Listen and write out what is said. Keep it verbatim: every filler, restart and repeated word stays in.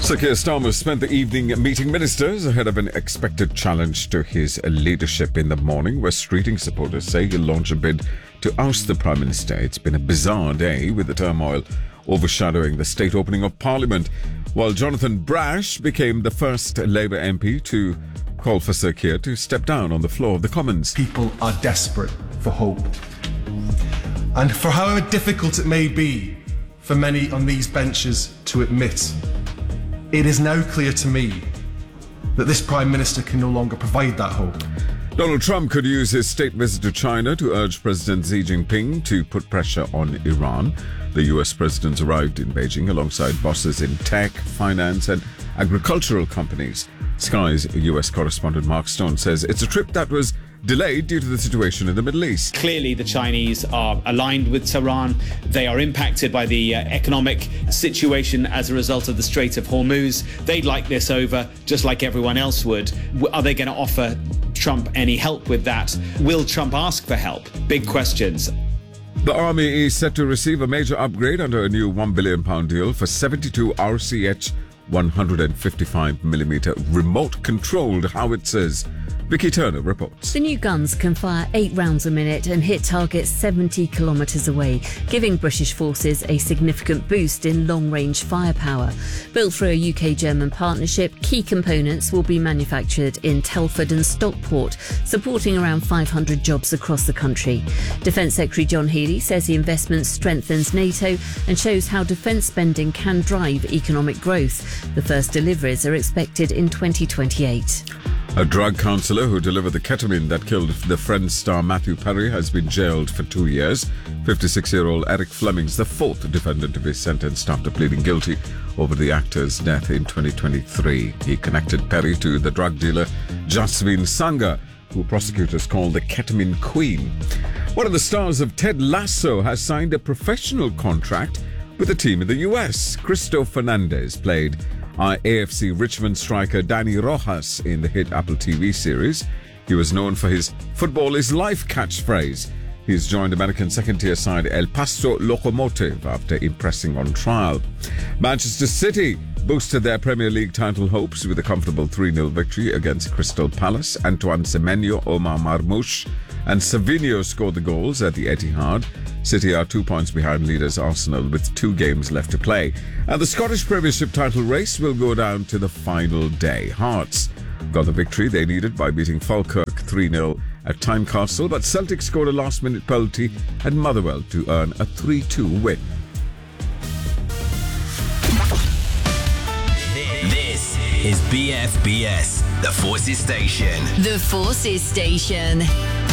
Sir Keir Starmer spent the evening meeting ministers ahead of an expected challenge to his leadership in the morning. West Streeting supporters say he'll launch a bid to oust the Prime Minister. It's been a bizarre day with the turmoil overshadowing the state opening of Parliament, while Jonathan Brash became the first Labour M P to call for Sir Keir to step down on the floor of the Commons. People are desperate for hope. And for however difficult it may be for many on these benches to admit, it is now clear to me that this Prime Minister can no longer provide that hope. Donald Trump could use his state visit to China to urge President Xi Jinping to put pressure on Iran. The U S president arrived in Beijing alongside bosses in tech, finance and agricultural companies. Sky's U S correspondent Mark Stone says it's a trip that was delayed due to the situation in the Middle East. Clearly, the Chinese are aligned with Tehran. They are impacted by the uh, economic situation as a result of the Strait of Hormuz. They'd like this over, just like everyone else would. Are they going to offer Trump any help with that? Will Trump ask for help? Big questions. The Army is set to receive a major upgrade under a new one billion pound deal for seventy-two R C H one fifty-five millimeter remote-controlled howitzers. Vicky Turner reports. The new guns can fire eight rounds a minute and hit targets seventy kilometres away, giving British forces a significant boost in long-range firepower. Built through a U K-German partnership, key components will be manufactured in Telford and Stockport, supporting around five hundred jobs across the country. Defence Secretary John Healey says the investment strengthens NATO and shows how defence spending can drive economic growth. The first deliveries are expected in twenty twenty-eight. A drug counsellor who delivered the ketamine that killed the Friends star Matthew Perry has been jailed for two years. fifty-six-year-old Eric Fleming's the fourth defendant to be sentenced after pleading guilty over the actor's death in twenty twenty-three. He connected Perry to the drug dealer Jasween Sangha, who prosecutors call the ketamine queen. One of the stars of Ted Lasso has signed a professional contract with a team in the U S. Cristo Fernandez played A F C Richmond striker Danny Rojas in the hit Apple T V series. He was known for his "football is life" catchphrase. He's joined American second-tier side El Paso Locomotive after impressing on trial. Manchester City boosted their Premier League title hopes with a comfortable three nil victory against Crystal Palace. Antoine Semenyo, Omar Marmoush and Savinho scored the goals at the Etihad. City are two points behind leaders Arsenal with two games left to play. And the Scottish Premiership title race will go down to the final day. Hearts got the victory they needed by beating Falkirk three nil at Tynecastle, but Celtic scored a last-minute penalty at Motherwell to earn a three two win. This is B F B S, the Forces Station. The Forces Station.